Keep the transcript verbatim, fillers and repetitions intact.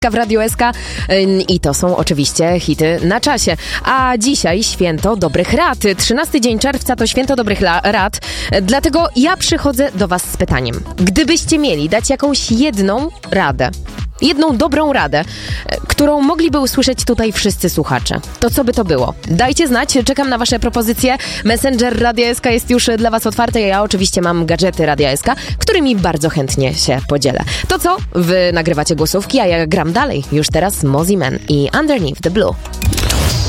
w Radio S K i to są oczywiście hity na czasie. A dzisiaj święto dobrych rad. trzynasty dzień czerwca to święto dobrych la- rad. Dlatego ja przychodzę do was z pytaniem. Gdybyście mieli dać jakąś jedną radę, jedną dobrą radę, którą mogliby usłyszeć tutaj wszyscy słuchacze, to co by to było? Dajcie znać, czekam na wasze propozycje. Messenger Radia S K jest już dla was otwarty, a ja oczywiście mam gadżety Radia S K, którymi bardzo chętnie się podzielę. To co? Wy nagrywacie głosówki, a ja gram dalej. Już teraz Mozzie Man i Underneath the Blue.